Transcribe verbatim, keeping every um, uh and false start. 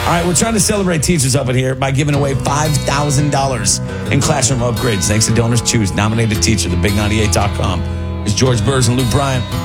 right, we're trying to celebrate teachers up in here by giving away five thousand dollars in classroom upgrades. Thanks to Donors Choose. Nominated teacher, the big ninety-eight dot com. It's George Burrs and Luke Bryan.